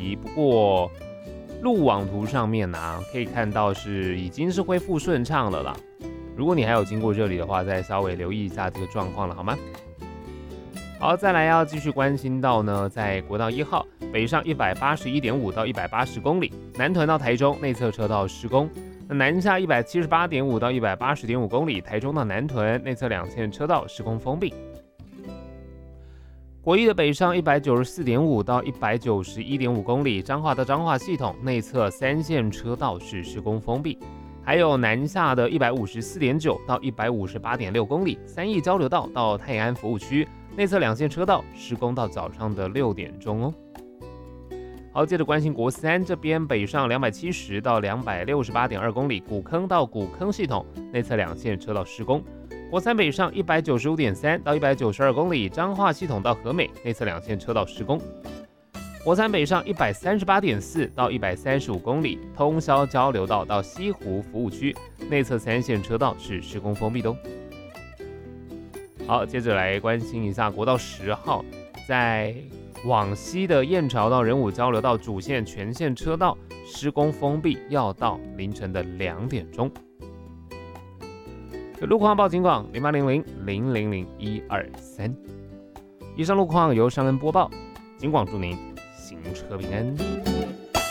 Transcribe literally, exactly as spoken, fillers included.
息，不过路网图上面呢、啊，可以看到是已经是恢复顺畅了啦。如果你还有经过这里的话，再稍微留意一下这个状况了，好吗？好，再来要继续关心到呢，在国道一号北上一百八十一点五到一百八十公里，南屯到台中内侧车道施工。那南下一百七十八点五到一百八十点五公里，台中到南屯内侧两线车道施工封闭。国一的北上一百九十四点五到一百九十一点五公里，彰化到彰化系统内侧三线车道是施工封闭。还有南下的一百五十四点九到一百五十八点六公里，三义交流道到泰安服务区内侧两线车道施工到早上的六点钟哦。好，接着关心国三这边北上两百七十到两百六十八点二公里，古坑到古坑系统内侧两线车道施工。国三北上一百九十五点三到一百九十二公里，彰化系统到和美内侧两线车道施工。国三北上一百三十八点四到一百三十五公里，通霄交流道到西湖服务区内侧三线车道是施工封闭的哦。好，接着来关心一下国道十号，在往西的燕巢到仁武交流道主线全线车道施工封闭，要到凌晨的两点钟。路况报警广零八零零零零零一二三。以上路况由尚恩播报，警广祝您行车平安。